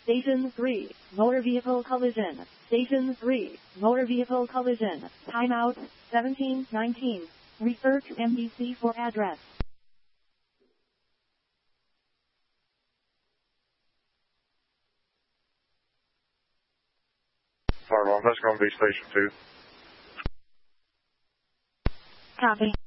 Station 3, motor vehicle collision. Station 3, motor vehicle collision. Timeout, 1719. Refer to MDC for address. Fire alarm, that's going to be station 2. Copy.